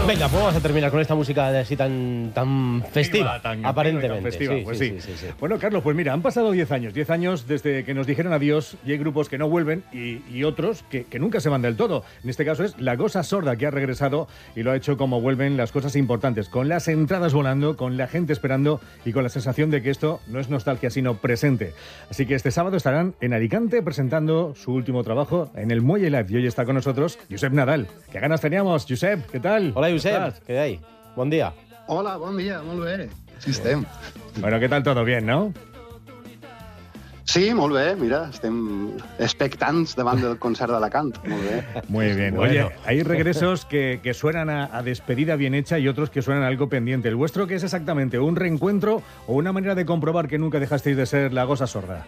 Venga, pues vamos a terminar con esta música así tan festiva, aparentemente. Tan festiva, sí, pues sí. Bueno, Carlos, pues mira, han pasado 10 años. 10 años desde que nos dijeron adiós y hay grupos que no vuelven y otros que nunca se van del todo. En este caso es La Gosa Sorda, que ha regresado y lo ha hecho como vuelven las cosas importantes, con las entradas volando, con la gente esperando y con la sensación de que esto no es nostalgia, sino presente. Así que este sábado estarán en Alicante presentando su último trabajo en el Muelle Live. Y hoy está con nosotros Josep Nadal. ¿Qué ganas teníamos, Josep? ¿Qué tal? Hola, Josep. ¿Qué hay? Buen día. Hola, bon dia, molt bé. Sí, estem. Bueno, ¿qué tal? ¿Todo bien, no? Sí, molt bé, mira, estem expectants davant del concert d'Alacant. Molt bé. Muy bien. Bueno. Oye, hay regresos que suenan a despedida bien hecha y otros que suenan a algo pendiente. ¿El vuestro qué es exactamente? ¿Un reencuentro o una manera de comprobar que nunca dejasteis de ser La Gosa Sorda?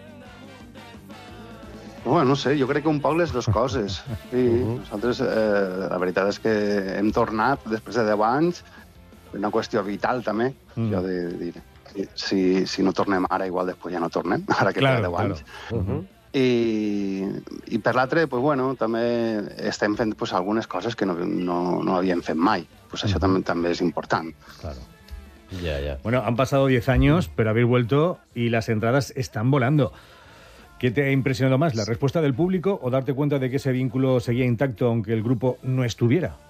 Bueno, no sé, jo crec que un poc les dues coses. Sí, nosaltres, la veritat és que hem tornat després de 10 anys, una qüestió vital també, jo de dir, si no tornem ara, igual després ja no tornem, ara que Claro, fa 10 anys. claro. I per l'altre, pues, bueno, també estem fent pues, algunes coses que no havíem fet mai. Pues això també és important. Claro. Ya. Bueno, han pasado 10 años, pero habéis vuelto y las entradas están volando. ¿Qué te ha impresionado más, la respuesta del público o darte cuenta de que ese vínculo seguía intacto aunque el grupo no estuviera?